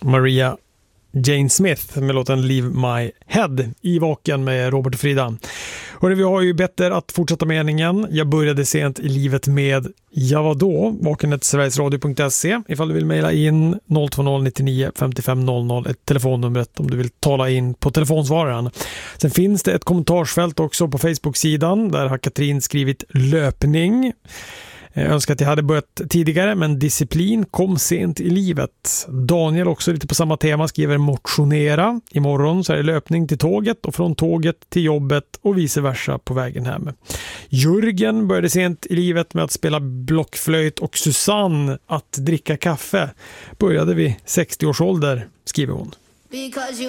Maria Jane Smith med låten Leave My Head i Vaken med Robert och Frida. Och vi har ju bättre att fortsätta meningen. Jag började sent i livet med ja vadå? Vaken@sverigesradio.se ifall du vill mejla in 020 99 55 00 ett telefonnumret om du vill tala in på telefonsvararen. Sen finns det ett kommentarsfält också på Facebook-sidan. Där har Katrin skrivit löpning. Jag önskar att jag hade börjat tidigare, men disciplin kom sent i livet. Daniel också lite på samma tema skriver motionera. Imorgon så är det löpning till tåget och från tåget till jobbet och vice versa på vägen hem. Jörgen började sent i livet med att spela blockflöjt och Susanne att dricka kaffe. Började vid 60 års ålder, skriver hon.